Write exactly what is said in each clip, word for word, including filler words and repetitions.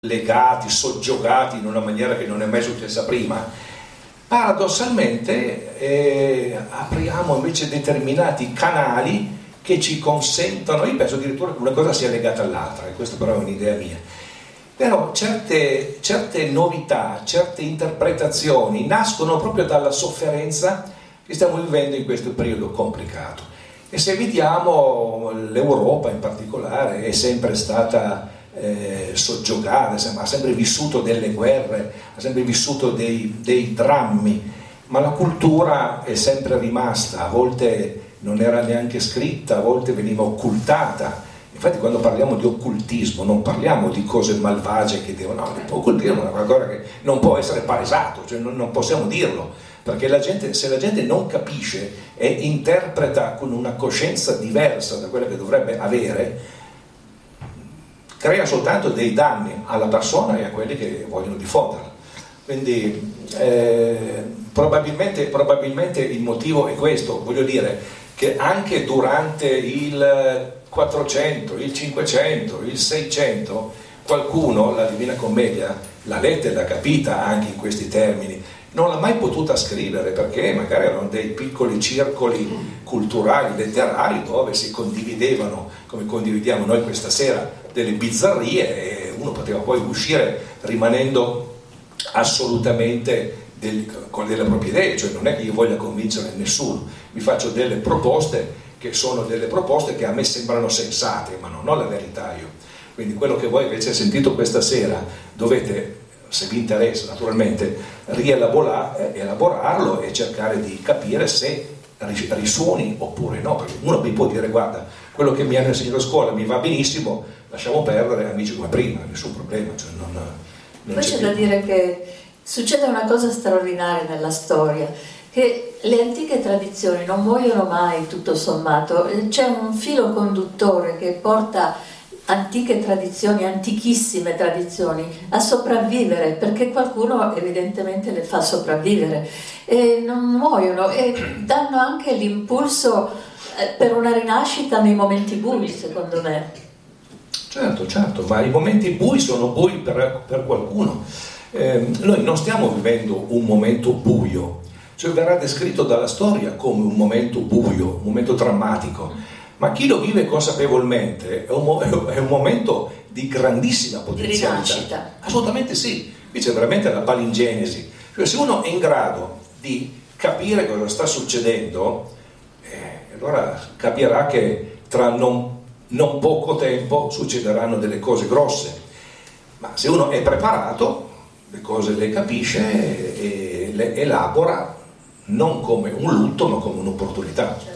legati, soggiogati in una maniera che non è mai successa prima, paradossalmente eh, apriamo invece determinati canali che ci consentono, io penso addirittura che una cosa sia legata all'altra, e questa però è un'idea mia, però certe, certe novità, certe interpretazioni nascono proprio dalla sofferenza che stiamo vivendo in questo periodo complicato. E se vediamo, l'Europa in particolare è sempre stata eh, soggiogata, ha sempre vissuto delle guerre, ha sempre vissuto dei, dei drammi, ma la cultura è sempre rimasta, a volte non era neanche scritta, a volte veniva occultata. Infatti quando parliamo di occultismo non parliamo di cose malvagie che devono, no, l'occultismo è una cosa che non può essere palesato, cioè non, non possiamo dirlo, perché la gente, se la gente non capisce e interpreta con una coscienza diversa da quella che dovrebbe avere, crea soltanto dei danni alla persona e a quelli che vogliono diffonderla. Quindi eh, probabilmente, probabilmente il motivo è questo, voglio dire che anche durante il quattrocento, il cinquecento, il seicento qualcuno la Divina Commedia l'ha letta e l'ha capita anche in questi termini, non l'ha mai potuta scrivere perché magari erano dei piccoli circoli culturali, letterari dove si condividevano, come condividiamo noi questa sera, delle bizzarrie e uno poteva poi uscire rimanendo assolutamente del, con delle proprie idee, cioè non è che io voglia convincere nessuno, vi faccio delle proposte che sono delle proposte che a me sembrano sensate, ma non ho la verità io. Quindi quello che voi invece sentito questa sera dovete, se vi interessa naturalmente, rielaborarlo e cercare di capire se risuoni oppure no, perché uno mi può dire guarda, quello che mi hanno insegnato a scuola mi va benissimo, lasciamo perdere, amici come prima, nessun problema. Cioè non, non Poi c'è da dire che succede una cosa straordinaria nella storia, che le antiche tradizioni non muoiono mai tutto sommato, c'è un filo conduttore che porta antiche tradizioni, antichissime tradizioni a sopravvivere, perché qualcuno evidentemente le fa sopravvivere e non muoiono e danno anche l'impulso per una rinascita nei momenti bui, secondo me. Certo, certo, ma i momenti bui sono bui per, per qualcuno. Eh, noi non stiamo vivendo un momento buio, cioè verrà descritto dalla storia come un momento buio, un momento drammatico, ma chi lo vive consapevolmente è un, è un momento di grandissima potenzialità. Di rinascita. Assolutamente sì, qui c'è veramente la palingenesi, cioè se uno è in grado di capire cosa sta succedendo, eh, allora capirà che tra non, non poco tempo succederanno delle cose grosse, ma se uno è preparato, le cose le capisce e le elabora non come un lutto ma come un'opportunità. Certo.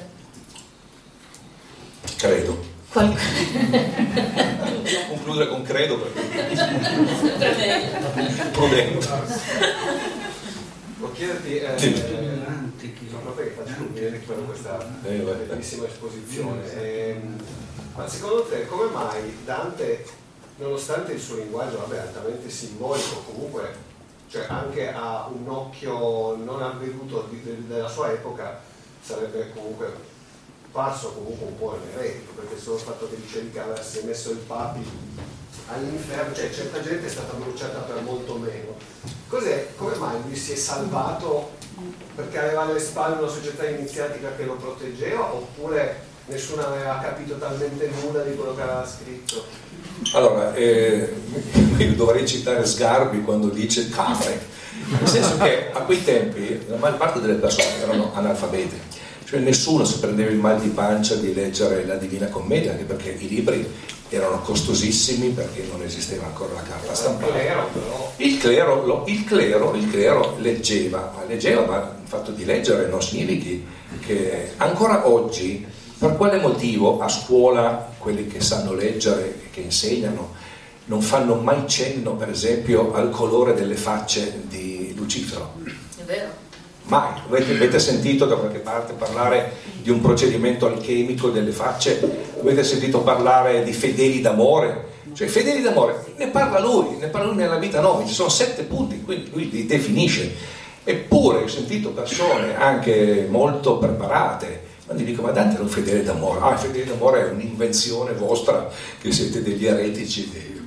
Credo. Qual... Concludere con credo perché prudente. Può chiederti eh, sì. proprio che faccio vedere questa eh, bellissima esposizione, eh, ma secondo te come mai Dante, nonostante il suo linguaggio vabbè, altamente simbolico, comunque cioè anche a un occhio non avveduto di, de, della sua epoca sarebbe comunque parso comunque un po' eretico, perché solo il fatto che dicevi che avesse messo il papi all'inferno, cioè certa gente è stata bruciata per molto meno. Cos'è? Come mai lui si è salvato perché aveva alle spalle una società iniziatica che lo proteggeva, oppure nessuno aveva capito talmente nulla di quello che aveva scritto? Allora, eh, io dovrei citare Sgarbi quando dice capre, nel senso che a quei tempi la maggior parte delle persone erano analfabete, cioè nessuno si prendeva il mal di pancia di leggere la Divina Commedia, anche perché i libri erano costosissimi perché non esisteva ancora la carta stampata. Il clero, lo, il clero, il clero leggeva, ma leggeva, ma il fatto di leggere non significa che ancora oggi, per quale motivo a scuola quelli che sanno leggere e che insegnano non fanno mai cenno per esempio al colore delle facce di Lucifero? È vero. Mai. Avete, avete sentito da qualche parte parlare di un procedimento alchemico delle facce? Avete sentito parlare di fedeli d'amore? Cioè fedeli d'amore ne parla lui, ne parla lui nella vita nove, ci sono sette punti, quindi lui li definisce. Eppure ho sentito persone anche molto preparate quando dico ma Dante era un fedele d'amore. Ah, il fedele d'amore è un'invenzione vostra, che siete degli eretici.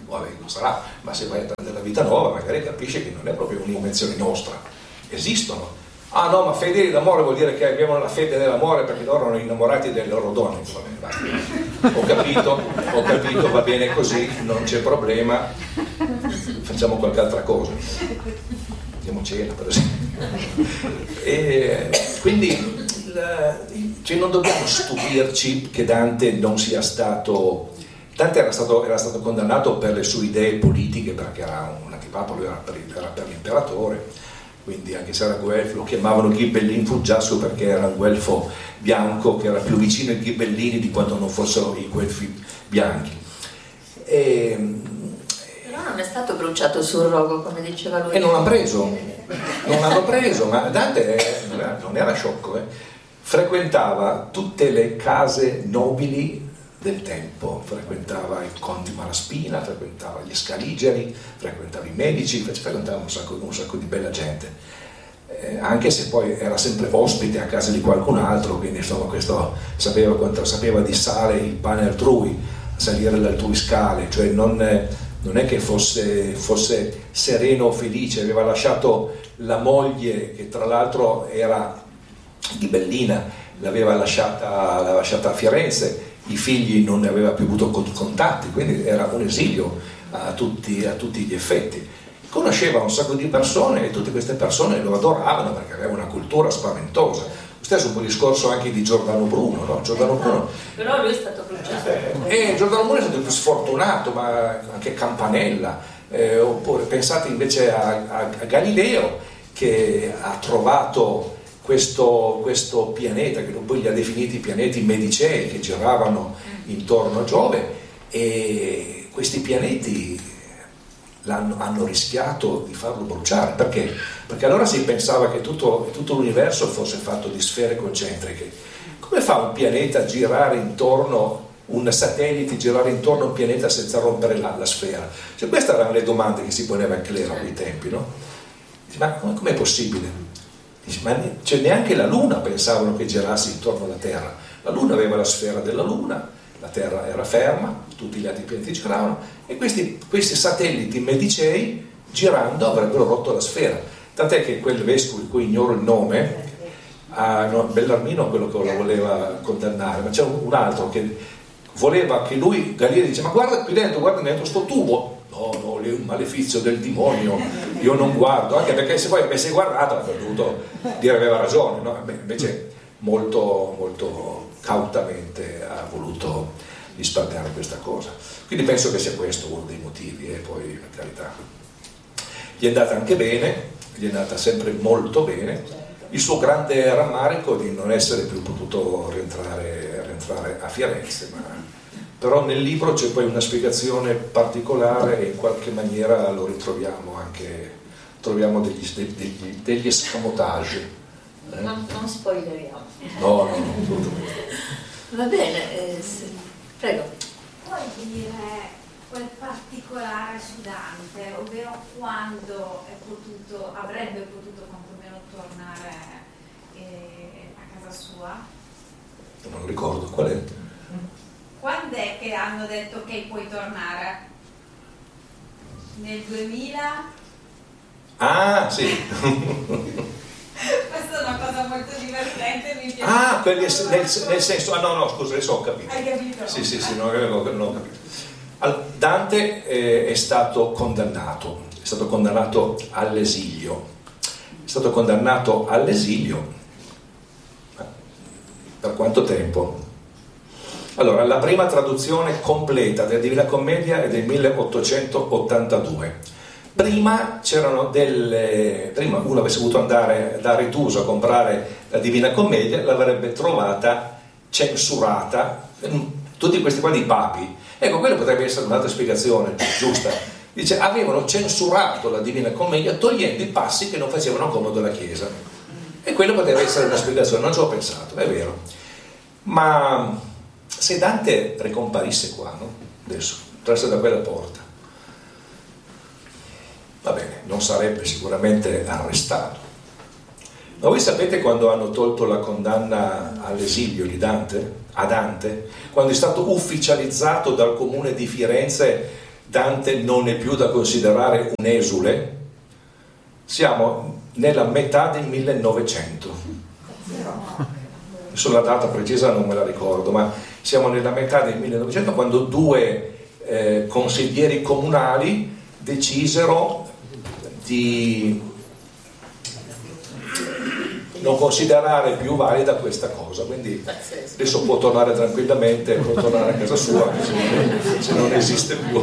vabbè, non sarà, ma se vai a prendere la vita nuova magari capisci che non è proprio un'invenzione nostra, esistono. Ah no, ma fedeli d'amore vuol dire che abbiamo la fede nell'amore perché loro erano innamorati delle loro donne. Va bene, basta. Ho capito, ho capito, va bene così, non c'è problema, facciamo qualche altra cosa, andiamo a cena per esempio. E quindi la, cioè non dobbiamo stupirci che Dante non sia stato, Dante era stato, era stato condannato per le sue idee politiche perché era un antipapo, lui era per, era per l'imperatore. Quindi anche se era guelfo lo chiamavano Ghibellin Fuggiasco perché era un guelfo bianco che era più vicino ai ghibellini di quanto non fossero i guelfi bianchi. E, però non è stato bruciato sul rogo come diceva lui. E non l'hanno preso, non l'hanno preso, ma Dante non era sciocco, eh. Frequentava tutte le case nobili del tempo, frequentava il conte Malaspina, frequentava gli Scaligeri, frequentava i medici, frequentava un sacco, un sacco di bella gente, eh, anche se poi era sempre ospite a casa di qualcun altro, quindi insomma questo sapeva quanto sapeva di sale il pane altrui, salire le altrui scale, cioè non, non è che fosse, fosse sereno o felice, aveva lasciato la moglie che tra l'altro era ghibellina, l'aveva lasciata, l'aveva lasciata a Firenze, i figli non ne aveva più avuto contatti, quindi era un esilio a tutti, a tutti gli effetti. Conosceva un sacco di persone e tutte queste persone lo adoravano perché aveva una cultura spaventosa. Lo stesso un po' il discorso anche di Giordano Bruno, no? Giordano Bruno, però lui è stato bruciato. E Giordano Bruno è stato più sfortunato, ma anche Campanella, eh, oppure pensate invece a, a, a Galileo che ha trovato Questo, questo pianeta, che poi li ha definiti pianeti medicei che giravano intorno a Giove, e questi pianeti hanno rischiato di farlo bruciare. Perché? Perché allora si pensava che tutto, tutto l'universo fosse fatto di sfere concentriche. Come fa un pianeta a girare intorno, un satellite girare intorno a un pianeta senza rompere la, la sfera? Cioè, queste erano le domande che si poneva a Clero a quei tempi, no? Ma com'è possibile? Ma cioè, neanche la Luna pensavano che girasse intorno alla Terra. La Luna aveva la sfera della Luna, la Terra era ferma, tutti gli altri pianeti giravano, e questi, questi satelliti medicei girando avrebbero rotto la sfera. Tant'è che quel vescovo, di cui ignoro il nome, ah, no, Bellarmino, quello che lo voleva condannare, ma c'è un, un altro che voleva che lui, Galileo dice: ma guarda qui dentro, guarda dentro sto tubo. No, no, lì è un malefizio del demonio, io non guardo, anche perché se poi avesse guardato avrebbe dovuto dire aveva ragione, no? Beh, invece molto, molto cautamente ha voluto risparmiare questa cosa. Quindi penso che sia questo uno dei motivi, e poi per carità gli è andata anche bene, gli è andata sempre molto bene. Il suo grande rammarico di non essere più potuto rientrare, rientrare a Firenze, ma però nel libro c'è poi una spiegazione particolare e in qualche maniera lo ritroviamo anche, troviamo degli, degli, degli escamotage. Eh? Non, non spoileriamo. No, no, no. Va bene, eh, sì. Prego. Puoi dire quel particolare su Dante, ovvero quando è potuto, avrebbe potuto quantomeno tornare eh, a casa sua? Non ricordo qual è. Quando è che hanno detto che puoi tornare? Nel duemila? Ah, sì. Questa è una cosa molto divertente, mi piace. Ah, quelli, nel, nel senso, ah no, no, scusa, adesso ho capito. Hai capito? Sì, sì, sì, non avevo, non ho capito. Allora, Dante eh, è stato condannato, è stato condannato all'esilio. È stato condannato all'esilio. Per quanto tempo? Allora, la prima traduzione completa della Divina Commedia è del milleottocentottantadue. Prima c'erano delle. Prima uno avesse voluto andare da Retuso a comprare la Divina Commedia, l'avrebbe trovata censurata, tutti questi qua di papi. Ecco, quello potrebbe essere un'altra spiegazione giusta. Dice, avevano censurato la Divina Commedia togliendo i passi che non facevano comodo alla Chiesa. E quello potrebbe essere una spiegazione, non ci ho pensato, è vero. Ma se Dante ricomparisse qua, no? Adesso, entrasse da quella porta, va bene, non sarebbe sicuramente arrestato. Ma voi sapete quando hanno tolto la condanna all'esilio di Dante? A Dante? Quando è stato ufficializzato dal comune di Firenze Dante non è più da considerare un esule, siamo nella metà del millenovecento. Adesso la data precisa non me la ricordo, ma siamo nella metà del millenovecento, quando due eh, consiglieri comunali decisero di non considerare più valida questa cosa, quindi adesso può tornare tranquillamente, può tornare a casa sua se non esiste più.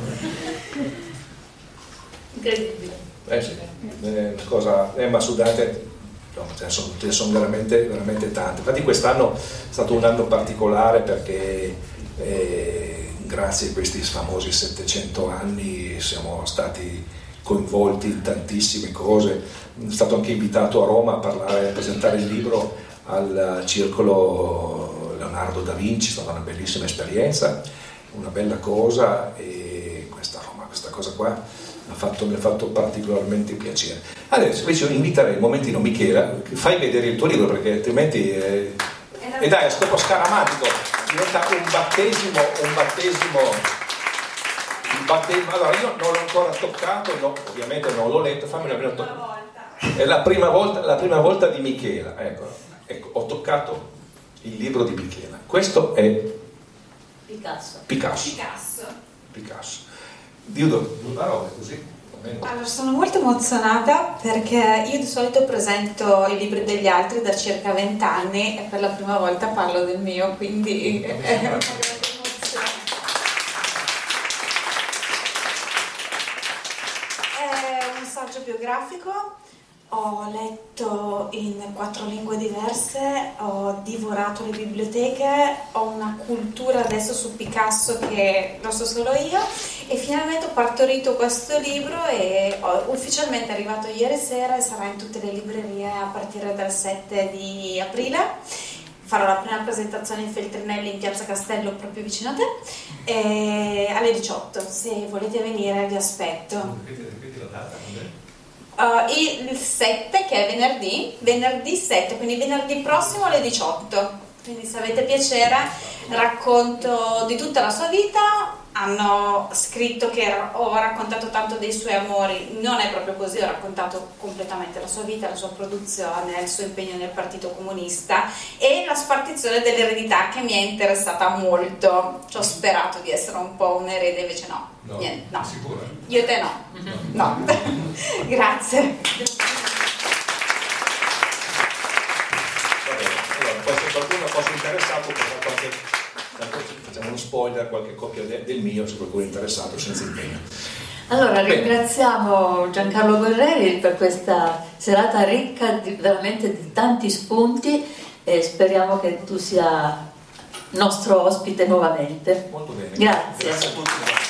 Incredibile. Eh sì, è una cosa, eh, ma su Dante no, ce ne sono, ce ne sono veramente, veramente tante. Infatti quest'anno è stato un anno particolare perché eh, grazie a questi famosi settecento anni siamo stati coinvolti in tantissime cose. Sono stato anche invitato a Roma a parlare, a presentare il libro al circolo Leonardo da Vinci, è stata una bellissima esperienza, una bella cosa, e questa Roma, questa cosa qua mi ha fatto, mi ha fatto particolarmente piacere. Adesso invece inviterei un momentino Michela, fai vedere il tuo libro perché altrimenti eh, e dai, è scopo scaramatico, diventa un battesimo, un battesimo, un battesimo. Allora io non l'ho ancora toccato, no, ovviamente non l'ho letto, fammi una prima to- è la prima volta, la prima volta di Michela, ecco, ecco, ho toccato il libro di Michela. Questo è Picasso. Picasso. Picasso. Picasso. Dio, due parole così. Allora, sono molto emozionata perché io di solito presento i libri degli altri da circa vent'anni e per la prima volta parlo del mio, quindi è una grande emozione. È un saggio biografico. Ho letto in quattro lingue diverse, ho divorato le biblioteche, ho una cultura adesso su Picasso che lo so solo io, e finalmente ho partorito questo libro e ho, ufficialmente è arrivato ieri sera e sarà in tutte le librerie a partire dal sette di aprile. Farò la prima presentazione in Feltrinelli in Piazza Castello, proprio vicino a te, e alle diciotto. Se volete venire vi aspetto. Ripeti, ripeti la data, Uh, il sette, che è venerdì, venerdì sette, quindi venerdì prossimo alle diciotto. Quindi se avete piacere racconto di tutta la sua vita. Hanno scritto che ho raccontato tanto dei suoi amori, non è proprio così, ho raccontato completamente la sua vita, la sua produzione, il suo impegno nel Partito Comunista e la spartizione dell'eredità, che mi è interessata molto. Ci ho sperato di essere un po' un erede, invece no, no, niente, no. Sicura? Io e te no, no. Grazie. Allora, poi se qualcuno fosse interessato, qualche, facciamo uno spoiler, qualche copia de, del mio, se qualcuno è interessato, senza impegno. Allora, Bene. Ringraziamo Giancarlo Guerreri per questa serata ricca di, veramente di tanti spunti, e speriamo che tu sia nostro ospite nuovamente. Molto bene. Grazie. Grazie a tutti.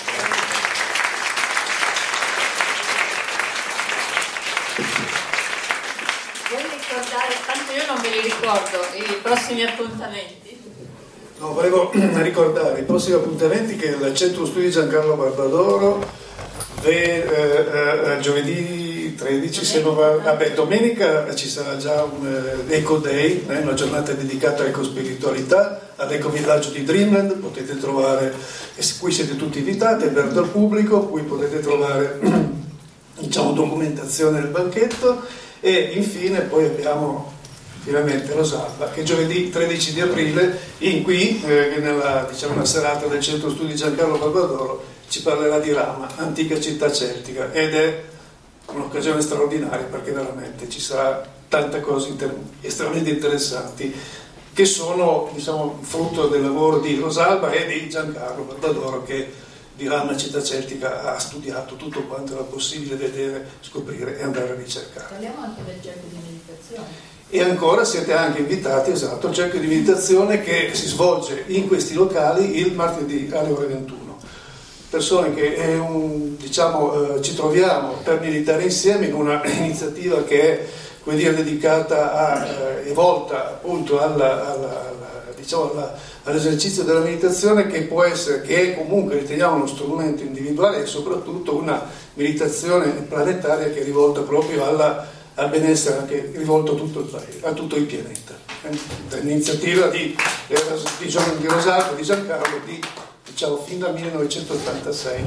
Vuoi ricordare, tanto io non me li ricordo, i prossimi appuntamenti? No, volevo ricordare i prossimi appuntamenti, che il Centro Studi Giancarlo Barbadoro ve, eh, eh, giovedì tredici, se non va, vabbè, domenica ci sarà già un eh, Eco Day, eh, una giornata dedicata all'ecospiritualità, all'ecovillaggio di Dreamland. Potete trovare, e qui siete tutti invitati, è aperto al pubblico, qui potete trovare diciamo documentazione del banchetto. E infine poi abbiamo finalmente Rosalba, che giovedì tredici di aprile in qui eh, nella diciamo una serata del Centro Studi Giancarlo Barbadoro ci parlerà di Rama, antica città celtica, ed è un'occasione straordinaria perché veramente ci sarà tante cose inter- estremamente interessanti che sono diciamo frutto del lavoro di Rosalba e di Giancarlo Barbadoro, che di Rama, città celtica, ha studiato tutto quanto era possibile vedere, scoprire e andare a ricercare. Parliamo anche del cerchio di meditazione. E ancora siete anche invitati, esatto, al cerchio di meditazione che si svolge in questi locali il martedì alle ore ventuno. Persone che è un, diciamo, eh, ci troviamo per meditare insieme in una iniziativa che è, come dire, dedicata a, eh, e volta appunto alla, alla, alla, diciamo, alla, all'esercizio della meditazione, che può essere, che è comunque riteniamo uno strumento individuale e soprattutto una meditazione planetaria che è rivolta proprio alla al benessere, anche rivolto a tutto il paese, a tutto il pianeta. È un'iniziativa di, di, di Rosalba, di Giancarlo, di ciao, fin dal millenovecentottantasei.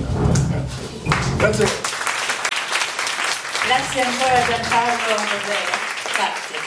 Grazie. Grazie ancora a Giancarlo Rosea. Grazie.